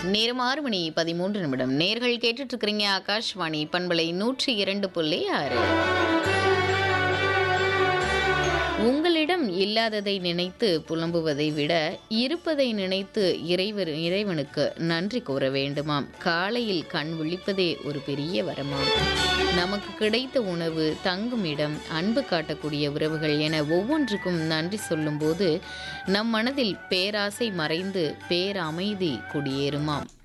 நேரம் 6:13 நேர்கள் கேட்டுட்டு இருக்கிறீங்க ஆகாஷ்வாணி பண்பலை 102.6. உங்களிடம் இல்லாததை நினைத்து புலம்புவதை விட இருப்பதை நினைத்து இறைவனுக்கு நன்றி கூற வேண்டுமாம். காலையில் கண் விழிப்பதே ஒரு பெரிய வரமாம். நமக்கு கிடைத்த உணவு, தங்கும் இடம், அன்பு காட்டக்கூடிய உறவுகள் என ஒவ்வொன்றுக்கும் நன்றி சொல்லும்போது நம் மனதில் பேராசை மறைந்து பேரமைதி குடியேறுமாம்.